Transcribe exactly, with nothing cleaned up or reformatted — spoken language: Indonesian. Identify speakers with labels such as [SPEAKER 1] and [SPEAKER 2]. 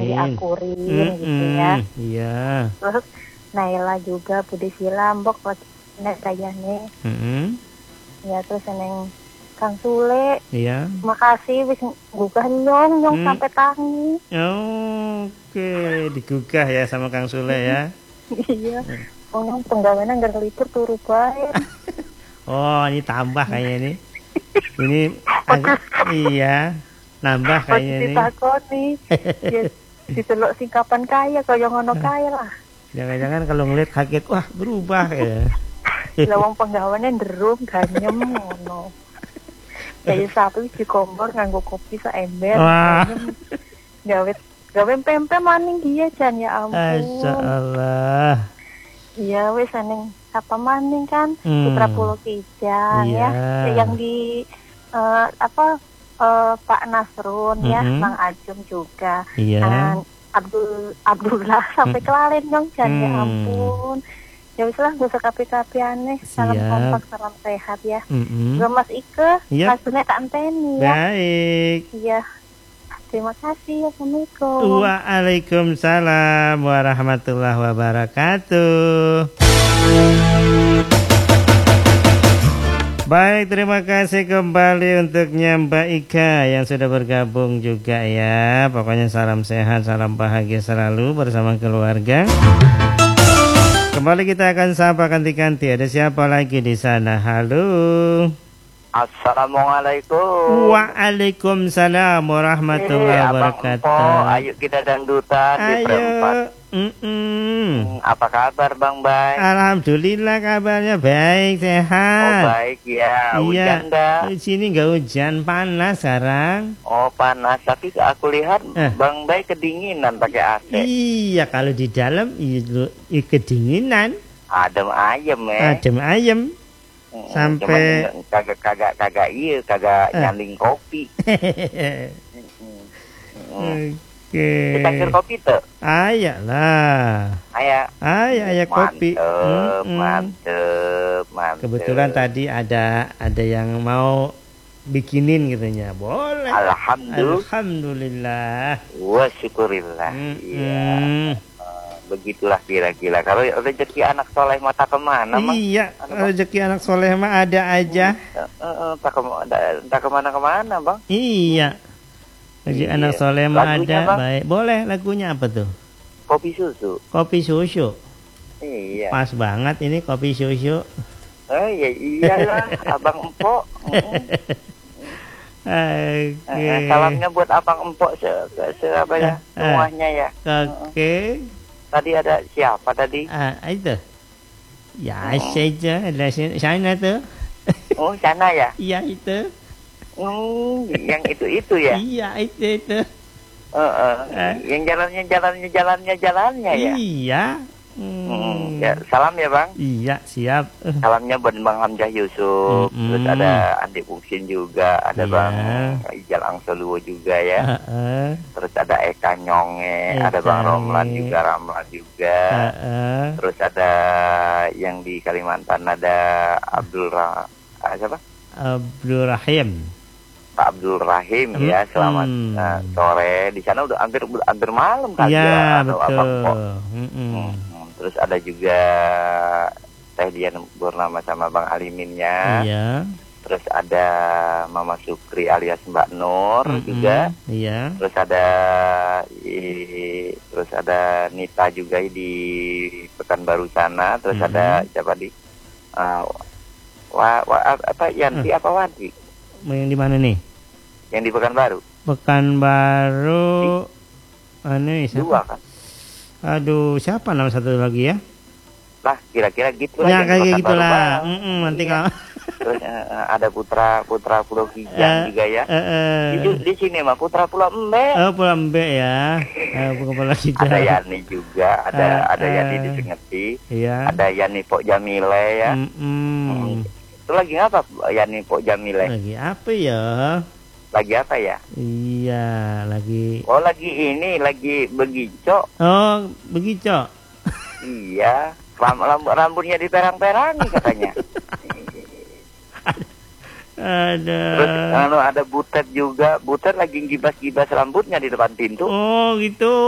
[SPEAKER 1] diakurin
[SPEAKER 2] mm -mm.
[SPEAKER 1] gitu ya.
[SPEAKER 2] Iya.
[SPEAKER 1] Terus Naila juga Budi Silambok lagi nek kayane.
[SPEAKER 2] Mm -hmm.
[SPEAKER 1] Ya terus neng Kang Sule.
[SPEAKER 2] Iya.
[SPEAKER 1] Makasih wis gugah nyong nyong hmm. sampai tangi.
[SPEAKER 2] Oh, oke, okay. Digugah ya sama Kang Sule ya.
[SPEAKER 1] Iya. Oh nyong penggawean nggak libur turu bae.
[SPEAKER 2] Oh, ini tambah kayaknya ini. Ini agak, iya, nambah kayaknya ini.
[SPEAKER 1] Ditakoni. Ya, ditelok singkapan kaya kaya ngono kaya lah.
[SPEAKER 2] Jangan-jangan kalau ngeliat kaget, wah berubah ya.
[SPEAKER 1] Lawang penggaweane nderum ganyem ngono. Kayak sapi di kompor nganggo kopi saember.
[SPEAKER 2] Wah.
[SPEAKER 1] Gawe gawe pempek maning dia jan ya ampun.
[SPEAKER 2] Masyaallah.
[SPEAKER 1] Iya wis seneng apa maning kan
[SPEAKER 2] hmm.
[SPEAKER 1] Putra Pulau Kijang
[SPEAKER 2] iya.
[SPEAKER 1] ya. Yang di uh, apa uh, Pak Nasrun mm-hmm. ya, Mang Ajum juga.
[SPEAKER 2] Iya.
[SPEAKER 1] Dan Abdul Abdullah sampai mm. kelalen dong jan hmm. ya ampun. Ya wis lah gak usah kapi-kapi aneh. Salam kompak, salam sehat ya. Mm-hmm. Gue Mas Ike, yep. Mas Bune tak anteni ya.
[SPEAKER 2] Baik.
[SPEAKER 1] Iya. Terima kasih. Assalamualaikum.
[SPEAKER 2] Waalaikumsalam warahmatullahi wabarakatuh. Baik, terima kasih kembali untuknya Mbak Ika yang sudah bergabung juga ya. Pokoknya salam sehat, salam bahagia selalu bersama keluarga. Kembali kita akan sapa ganti-ganti. Ada siapa lagi di sana? Halo.
[SPEAKER 3] Assalamualaikum.
[SPEAKER 2] Waalaikumsalam warahmatullahi
[SPEAKER 3] eh,
[SPEAKER 2] wabarakatuh.
[SPEAKER 3] Abang Empo, ayo kita dangdutan di perempat.
[SPEAKER 2] Mm -mm.
[SPEAKER 3] Apa kabar Bang Bay?
[SPEAKER 2] Alhamdulillah kabarnya baik, sehat.
[SPEAKER 3] Oh baik ya. Hujan
[SPEAKER 2] iya. Di sini nggak hujan, panas sekarang.
[SPEAKER 3] Oh panas, tapi aku lihat eh. Bang Bay kedinginan pakai A C.
[SPEAKER 2] Iya, kalau di dalam itu kedinginan.
[SPEAKER 3] Adem ayem ya.
[SPEAKER 2] Adem ayem. Hmm, sampai
[SPEAKER 3] kagak kagak kagak iya kagak eh. nyaling kopi.
[SPEAKER 2] hmm.
[SPEAKER 3] Oke. Kita kopi tuh.
[SPEAKER 2] Ayak lah.
[SPEAKER 3] Ayak.
[SPEAKER 2] Ayak ayak kopi.
[SPEAKER 3] Mantep, hmm, mantep, mantep.
[SPEAKER 2] Kebetulan tadi ada ada yang mau bikinin gitu-nya. Boleh.
[SPEAKER 3] Alhamdulillah.
[SPEAKER 2] Alhamdulillah.
[SPEAKER 3] Wa syukurillah.
[SPEAKER 2] Hmm,
[SPEAKER 3] iya.
[SPEAKER 2] Hmm.
[SPEAKER 3] Uh, begitulah kira-kira. Kalau rezeki anak soleh mata kemana mah?
[SPEAKER 2] Iya. Rezeki anak soleh mah ada aja.
[SPEAKER 3] Uh, uh, uh, tak kemana-kemana bang.
[SPEAKER 2] Iya. Rezeki iya. Anak soleh mah ada. Bang? Baik. Boleh lagunya apa tuh?
[SPEAKER 3] Kopi susu.
[SPEAKER 2] Kopi susu.
[SPEAKER 3] Iya.
[SPEAKER 2] Pas banget ini kopi susu.
[SPEAKER 3] Oh iya iyalah Abang Empok.
[SPEAKER 2] Oke.
[SPEAKER 3] Okay. Salamnya buat Abang Empok se, se apa ya semuanya ya.
[SPEAKER 2] Oke. Okay.
[SPEAKER 3] Tadi ada siapa tadi?
[SPEAKER 2] Ah itu. Ya hmm. saja ada sana tuh.
[SPEAKER 3] Oh sana ya?
[SPEAKER 2] Iya itu.
[SPEAKER 3] Hmm, yang itu itu ya?
[SPEAKER 2] Iya itu itu.
[SPEAKER 3] Uh, uh, uh. Yang jalannya jalannya jalannya jalannya ya?
[SPEAKER 2] Iya.
[SPEAKER 3] Hmm. Hmm, ya, salam ya bang.
[SPEAKER 2] Iya siap.
[SPEAKER 3] Salamnya buat Bang Hamzah Yusuf. Mm -hmm. Terus ada Andi Buksin juga. Ada yeah. Bang Ijal Angsoluwo juga ya. Uh -uh. Terus ada Eka Nyonge. Eka ada Bang Romlan juga, Ramlan juga. Uh -uh. Terus ada yang di Kalimantan ada Abdul Ra ah, siapa?
[SPEAKER 2] Abdul Rahim.
[SPEAKER 3] Pak Abdul Rahim hmm. ya, selamat hmm. uh, sore. Di sana udah hampir hampir malam kan
[SPEAKER 2] ya, betul. Hmm.
[SPEAKER 3] Hmm. Terus ada juga Teh Dian Purnama sama Bang Aliminnya.
[SPEAKER 2] Iya.
[SPEAKER 3] Terus ada Mama Sukri alias Mbak Nur hmm. juga.
[SPEAKER 2] Iya.
[SPEAKER 3] Terus ada i, terus ada Nita juga di Pekanbaru sana. Terus hmm. ada siapa di uh, wa, wa, apa Yanti uh. apa Wadi?
[SPEAKER 2] Yang di mana nih?
[SPEAKER 3] Yang di Pekanbaru.
[SPEAKER 2] Pekanbaru. Aneh siapa?
[SPEAKER 3] Dua kan?
[SPEAKER 2] Aduh, siapa nama satu lagi ya?
[SPEAKER 3] Lah, kira-kira gitu
[SPEAKER 2] lah. Ya kayak gitulah. Mm -mm, nanti
[SPEAKER 3] iya.
[SPEAKER 2] kalau
[SPEAKER 3] terus uh, ada putra putra Pulau Kijang uh, juga ya.
[SPEAKER 2] Uh, uh,
[SPEAKER 3] di, di sini mah putra Pulau Embe.
[SPEAKER 2] Oh, Pulau Embe ya. Uh, Pulau Kijang.
[SPEAKER 3] Ada Yani juga, ada uh, ada Yani uh, di Sengeti.
[SPEAKER 2] Iya.
[SPEAKER 3] Ada Yani Pok Jamile ya.
[SPEAKER 2] Mm -mm.
[SPEAKER 3] Hmm. Itu lagi ngapa Yani Pok Jamile?
[SPEAKER 2] Lagi apa ya?
[SPEAKER 3] Lagi apa ya?
[SPEAKER 2] Iya, lagi.
[SPEAKER 3] Oh, lagi ini, lagi begico.
[SPEAKER 2] Oh, begico.
[SPEAKER 3] Iya, ram, ram, rambutnya diperang-perang katanya.
[SPEAKER 2] Ada.
[SPEAKER 3] Terus anu, ada Butet juga. Butet lagi gibas-gibas rambutnya di depan pintu.
[SPEAKER 2] Oh, gitu.